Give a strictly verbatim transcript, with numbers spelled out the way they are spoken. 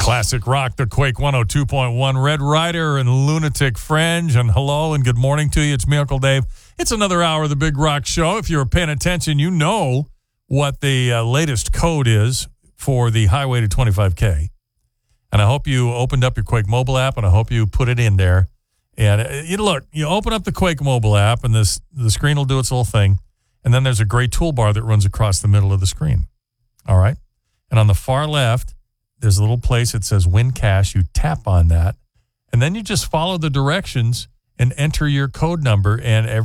Classic Rock, the Quake one oh two point one, Red Rider and Lunatic Fringe. And hello and good morning to you. It's me, Uncle Dave. It's another hour of the Big Rock Show. If you're paying attention, you know what the uh, latest code is for the highway to twenty-five K. And I hope you opened up your Quake mobile app, and I hope you put it in there. And uh, you look, you open up the Quake mobile app, and this the screen will do its little thing. And then there's a gray toolbar that runs across the middle of the screen. All right? And on the far left, there's a little place that says Win Cash. You tap on that, and then you just follow the directions and enter your code number, and every